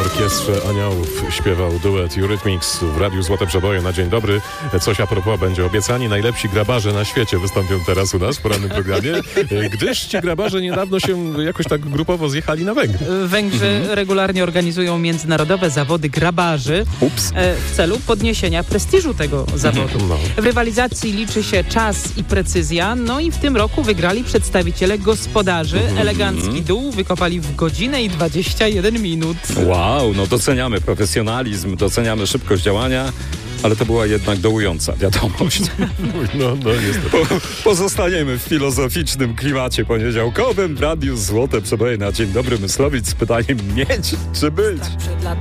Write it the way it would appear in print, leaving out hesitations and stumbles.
Orkiestrze Aniołów śpiewał duet Eurythmics w Radiu Złote Przeboje na dzień dobry. Coś a propos będzie obiecani. Najlepsi grabarze na świecie wystąpią teraz u nas w porannym programie, gdyż ci grabarze niedawno się jakoś tak grupowo zjechali na Węgry. Węgrzy regularnie organizują międzynarodowe zawody grabarzy w celu podniesienia prestiżu tego zawodu. W rywalizacji liczy się czas i precyzja, no i w tym roku wygrali przedstawiciele gospodarzy. Elegancki dół wykopali w godzinę i 21 minut. Wow, no doceniamy profesjonalizm, doceniamy szybkość działania, ale to była jednak dołująca wiadomość. No niestety. Pozostaniemy w filozoficznym klimacie poniedziałkowym w Radiu Złote Przeboje na Dzień Dobry Myslowic z pytaniem mieć czy być?